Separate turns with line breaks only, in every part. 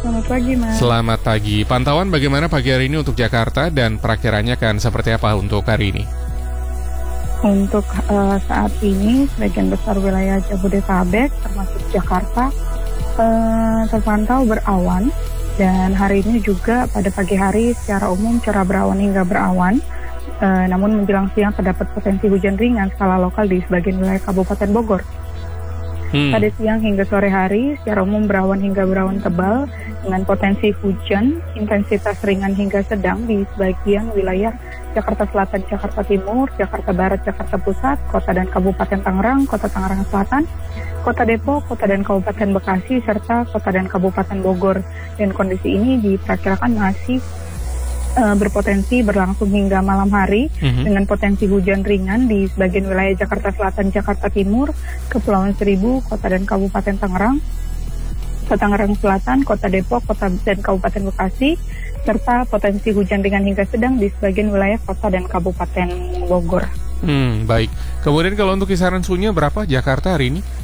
Selamat pagi, Mas.
Selamat pagi. Pantauan bagaimana pagi hari ini untuk Jakarta dan perakhirannya kan seperti apa untuk hari ini?
Untuk saat ini, sebagian besar wilayah Jabodetabek, termasuk Jakarta, terpantau berawan. Dan hari ini juga pada pagi hari secara umum cerah berawan hingga berawan. Namun menjelang siang terdapat potensi hujan ringan skala lokal di sebagian wilayah Kabupaten Bogor. Pada siang hingga sore hari, secara umum berawan hingga berawan tebal dengan potensi hujan, intensitas ringan hingga sedang di sebagian wilayah Jakarta Selatan, Jakarta Timur, Jakarta Barat, Jakarta Pusat, Kota dan Kabupaten Tangerang, Kota Tangerang Selatan, Kota Depok, Kota dan Kabupaten Bekasi, serta Kota dan Kabupaten Bogor. Dan kondisi ini diperkirakan masih berpotensi berlangsung hingga malam hari dengan potensi hujan ringan di sebagian wilayah Jakarta Selatan, Jakarta Timur, Kepulauan Seribu, Kota dan Kabupaten Tangerang, Kota Tangerang Selatan, Kota Depok, Kota dan Kabupaten Bekasi, serta potensi hujan ringan hingga sedang di sebagian wilayah Kota dan Kabupaten Bogor.
Baik. Kemudian kalau untuk kisaran suhunya berapa Jakarta hari ini?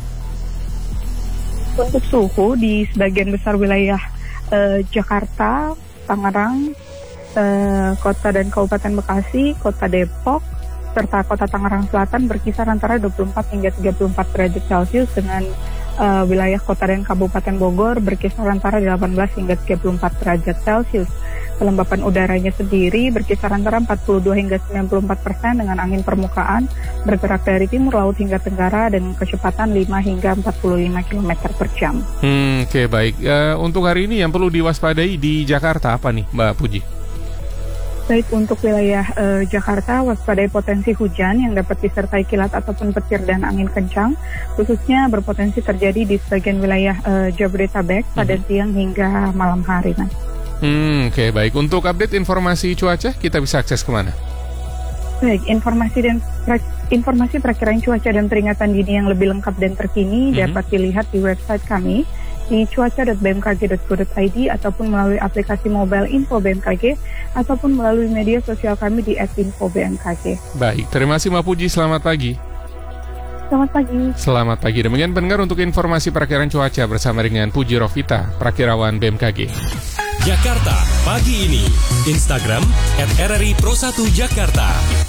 Untuk suhu di sebagian besar wilayah Jakarta, Tangerang, Kota dan Kabupaten Bekasi, Kota Depok, serta Kota Tangerang Selatan berkisar antara 24 hingga 34 derajat Celcius dengan wilayah Kota dan Kabupaten Bogor berkisar antara 18 hingga 34 derajat Celcius. Kelembapan udaranya sendiri berkisar antara 42 hingga 94% dengan angin permukaan bergerak dari timur laut hingga tenggara dengan kecepatan 5 hingga 45 km per jam.
Oke, baik. Untuk hari ini yang perlu diwaspadai di Jakarta apa nih, Mbak Puji?
Baik, untuk wilayah Jakarta, waspadai potensi hujan yang dapat disertai kilat ataupun petir dan angin kencang, khususnya berpotensi terjadi di sebagian wilayah Jabodetabek pada siang hingga malam hari.
Oke, baik. Untuk update informasi cuaca, kita bisa akses kemana?
Baik, informasi perakiraan cuaca dan peringatan dini yang lebih lengkap dan terkini dapat dilihat di website kami di cuaca.bmkg.go.id ataupun melalui aplikasi mobile Info BMKG ataupun melalui media sosial kami di @info_bmkg.
Baik, terima kasih Mbak Puji, selamat pagi.
Selamat pagi.
Selamat pagi. Demikian pendengar untuk informasi perakiraan cuaca bersama dengan Puji Rovita, Prakirawan BMKG.
Jakarta pagi ini. Instagram @RRI_Pro1Jakarta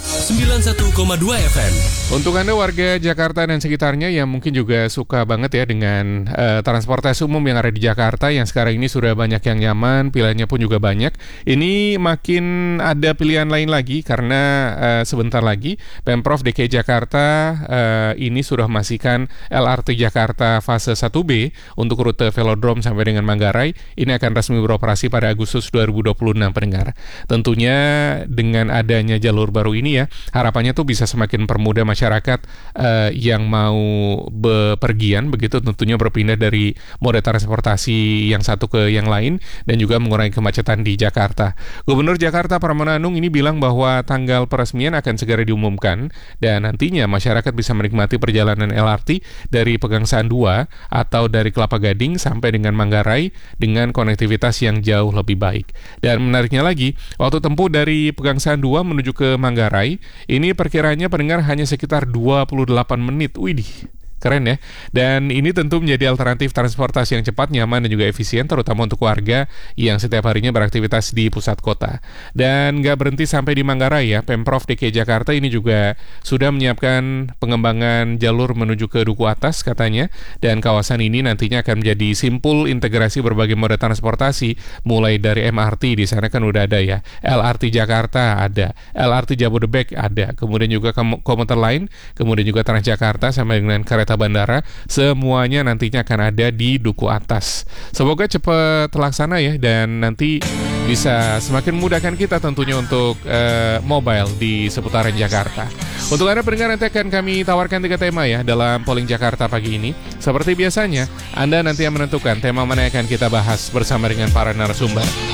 91,2 FM.
Untuk Anda warga Jakarta dan sekitarnya yang mungkin juga suka banget ya dengan transportasi umum yang ada di Jakarta yang sekarang ini sudah banyak yang nyaman, pilihannya pun juga banyak. Ini makin ada pilihan lain lagi karena sebentar lagi Pemprov DKI Jakarta ini sudah memastikan LRT Jakarta fase 1B untuk rute Velodrome sampai dengan Manggarai ini akan resmi beroperasi pada Agustus 2026 pendengar. Tentunya dengan adanya jalur baru ini ya, harapannya tuh bisa semakin permudah masyarakat yang mau bepergian begitu, tentunya berpindah dari moda transportasi yang satu ke yang lain dan juga mengurangi kemacetan di Jakarta. Gubernur Jakarta Pramono Anung ini bilang bahwa tanggal peresmian akan segera diumumkan dan nantinya masyarakat bisa menikmati perjalanan LRT dari Pegangsaan 2 atau dari Kelapa Gading sampai dengan Manggarai dengan konektivitas yang jauh lebih baik. Dan menariknya lagi, waktu tempuh dari Pegangsaan 2 menuju ke Manggarai, ini perkiraannya pendengar hanya sekitar 28 menit. Widih, keren ya. Dan ini tentu menjadi alternatif transportasi yang cepat, nyaman, dan juga efisien, terutama untuk warga yang setiap harinya beraktivitas di pusat kota. Dan nggak berhenti sampai di Manggarai ya, Pemprov DKI Jakarta ini juga sudah menyiapkan pengembangan jalur menuju ke Duku Atas katanya, dan kawasan ini nantinya akan menjadi simpul integrasi berbagai moda transportasi, mulai dari MRT, di sana kan udah ada ya, LRT Jakarta ada, LRT Jabodebek ada, kemudian juga komuter lain, kemudian juga Transjakarta sampai dengan kereta bandara, semuanya nantinya akan ada di Duku Atas. Semoga cepat terlaksana ya, dan nanti bisa semakin memudahkan kita tentunya untuk mobile di seputaran Jakarta. Untuk Anda pendengar, nanti akan kami tawarkan 3 tema ya dalam polling Jakarta pagi ini. Seperti biasanya, Anda nanti yang menentukan tema mana yang akan kita bahas bersama dengan para narasumber.